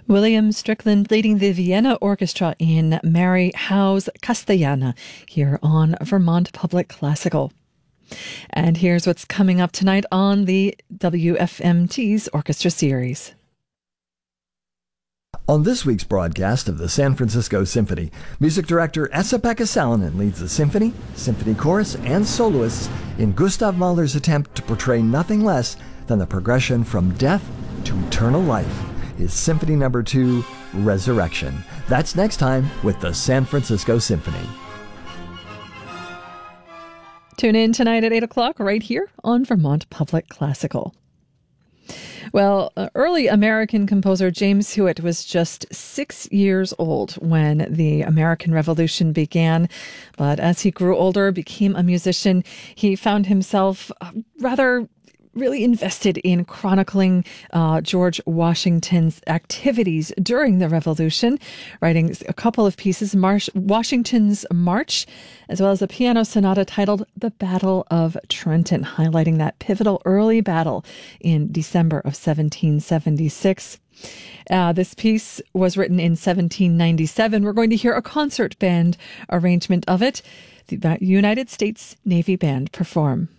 William Strickland leading the Vienna Orchestra in Mary Howe's Castellana here on Vermont Public Classical. And here's what's coming up tonight on the WFMT's Orchestra Series. On this week's broadcast of the San Francisco Symphony, music director Esa-Pekka Salonen leads the symphony, symphony chorus, and soloists in Gustav Mahler's attempt to portray nothing less than the progression from death to eternal life, his Symphony No. 2, Resurrection. That's next time with the San Francisco Symphony. Tune in tonight at 8 o'clock right here on Vermont Public Classical. Well, early American composer James Hewitt was just 6 years old when the American Revolution began. But as he grew older, became a musician, he found himself really invested in chronicling George Washington's activities during the Revolution, writing a couple of pieces, Washington's March, as well as a piano sonata titled The Battle of Trenton, highlighting that pivotal early battle in December of 1776. This piece was written in 1797. We're going to hear a concert band arrangement of it. The United States Navy Band perform.